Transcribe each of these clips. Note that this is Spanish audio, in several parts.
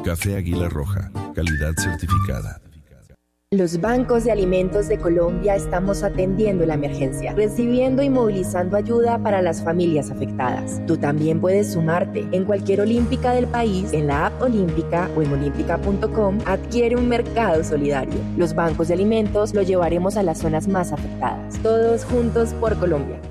Café Águila Roja, calidad certificada. Los bancos de alimentos de Colombia estamos atendiendo la emergencia, recibiendo y movilizando ayuda para las familias afectadas. Tú también puedes sumarte. En cualquier olímpica del país, en la app Olímpica o en olímpica.com, adquiere un mercado solidario. Los bancos de alimentos lo llevaremos a las zonas más afectadas. Todos juntos por Colombia.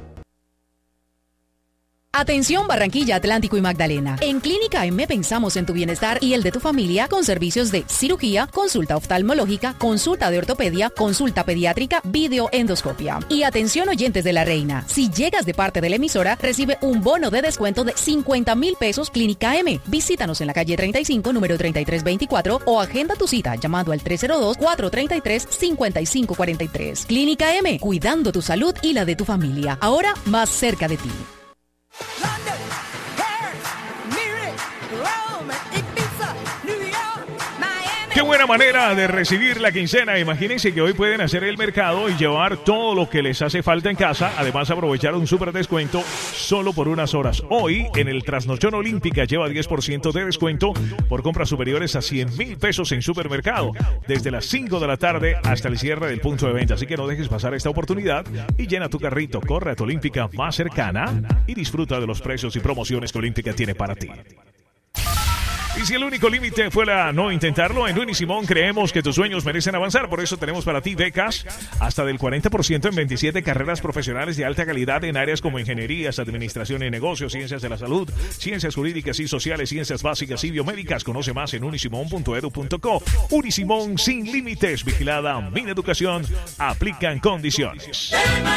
Atención Barranquilla, Atlántico y Magdalena. En Clínica M pensamos en tu bienestar y el de tu familia con servicios de cirugía, consulta oftalmológica, consulta de ortopedia, consulta pediátrica, videoendoscopia. Y atención oyentes de La Reina, si llegas de parte de la emisora, recibe un bono de descuento de 50,000 pesos Clínica M. Visítanos en la calle 35, número 3324 o agenda tu cita llamando al 302-433-5543. Clínica M, cuidando tu salud y la de tu familia. Ahora más cerca de ti. Qué buena manera de recibir la quincena. Imagínense que hoy pueden hacer el mercado y llevar todo lo que les hace falta en casa. Además, aprovechar un súper descuento solo por unas horas. Hoy, en el Trasnochón Olímpica, lleva 10% de descuento por compras superiores a 100,000 pesos en supermercado. Desde las 5 de la tarde hasta el cierre del punto de venta. Así que no dejes pasar esta oportunidad y llena tu carrito. Corre a tu Olímpica más cercana y disfruta de los precios y promociones que Olímpica tiene para ti. Y si el único límite fuera no intentarlo, en Unisimón creemos que tus sueños merecen avanzar. Por eso tenemos para ti becas hasta del 40% en 27 carreras profesionales de alta calidad en áreas como ingenierías, administración y negocios, ciencias de la salud, ciencias jurídicas y sociales, ciencias básicas y biomédicas. Conoce más en unisimón.edu.co. Unisimón sin límites, vigilada Mineducación, aplican condiciones.